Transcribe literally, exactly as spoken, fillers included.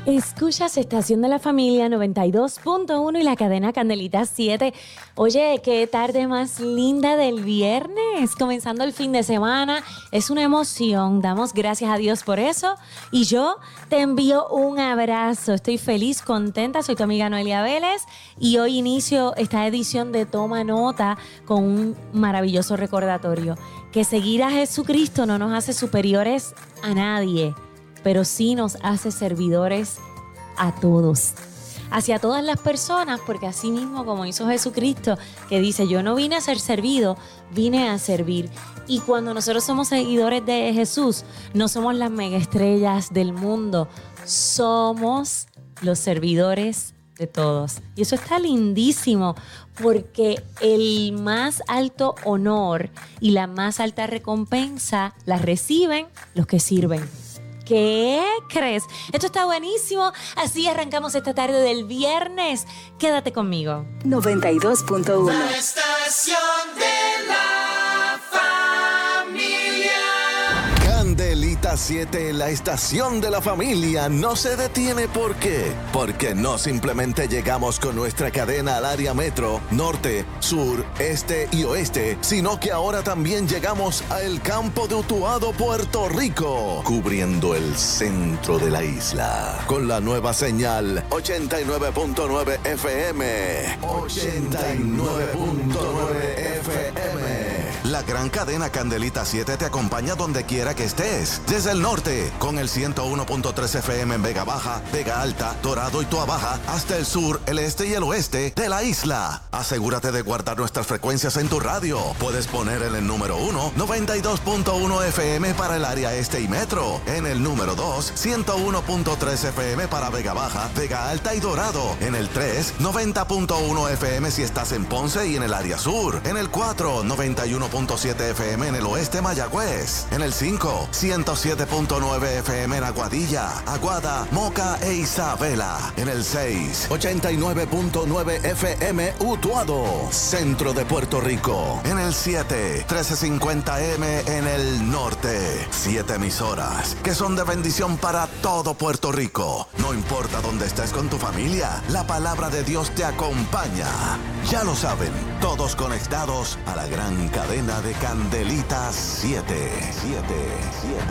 Escuchas Estación de la Familia noventa y dos punto uno y la cadena Candelita siete. Oye, qué tarde más linda del viernes, comenzando el fin de semana. Es una emoción, damos gracias a Dios por eso. Y yo te envío un abrazo. Estoy feliz, contenta. Soy tu amiga Noelia Vélez y hoy inicio esta edición de Toma Nota con un maravilloso recordatorio. Que seguir a Jesucristo no nos hace superiores a nadie, pero sí nos hace servidores a todos, hacia todas las personas, porque así mismo como hizo Jesucristo, que dice, yo no vine a ser servido, vine a servir. Y cuando nosotros somos seguidores de Jesús, no somos las megaestrellas del mundo, somos los servidores de todos. Y eso está lindísimo, porque el más alto honor y la más alta recompensa la reciben los que sirven. ¿Qué crees? Esto está buenísimo. Así arrancamos esta tarde del viernes. Quédate conmigo. noventa y dos punto uno. La estación de la familia. Candelita siete, la estación de la familia, no se detiene. ¿Por qué? Porque no simplemente llegamos con nuestra cadena al área metro, norte, sur, este y oeste, sino que ahora también llegamos al campo de Utuado, Puerto Rico, cubriendo el centro de la isla, con la nueva señal ochenta y nueve punto nueve F M. ochenta y nueve punto nueve F M. La gran cadena Candelita siete te acompaña donde quiera que estés. Desde el norte, con el ciento uno punto tres F M en Vega Baja, Vega Alta, Dorado y Toa Baja, hasta el sur, el este y el oeste de la isla. Asegúrate de guardar nuestras frecuencias en tu radio. Puedes poner en el número uno, noventa y dos punto uno F M para el área este y metro. En el número dos, ciento uno punto tres F M para Vega Baja, Vega Alta y Dorado. En el tres, noventa punto uno F M si estás en Ponce y en el área sur. En el cuatro, noventa y uno punto siete F M en el oeste Mayagüez. En el cinco, ciento siete punto nueve F M en Aguadilla, Aguada, Moca e Isabela. En el seis, ochenta y nueve punto nueve F M Utuado, centro de Puerto Rico. En el siete, trece cincuenta M en el norte. Siete emisoras que son de bendición para todo Puerto Rico. No importa dónde estés con tu familia, la palabra de Dios te acompaña. Ya lo saben, todos conectados a la gran cadena de Candelita siete. siete, siete.